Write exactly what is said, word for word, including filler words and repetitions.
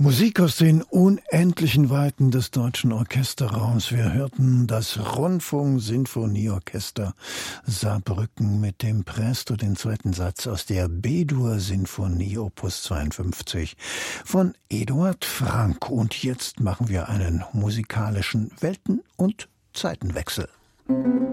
Musik aus den unendlichen Weiten des deutschen Orchesterraums. Wir hörten das Rundfunk-Sinfonieorchester Saarbrücken mit dem Presto, den zweiten Satz aus der B-Dur-Sinfonie Opus zweiundfünfzig von Eduard Frank. Und jetzt machen wir einen musikalischen Welten- und Zeitenwechsel.